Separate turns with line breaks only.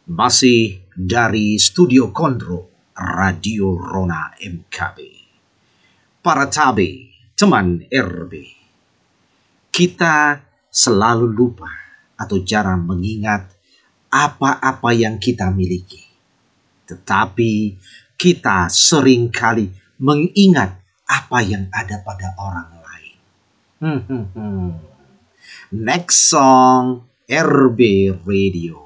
Masih dari Studio Kontrol Radio Rona MKB. Para tabe, teman RB. Kita selalu lupa atau jarang mengingat apa-apa yang kita miliki. Tetapi kita seringkali mengingat apa yang ada pada orang lain. Next song RB Radio.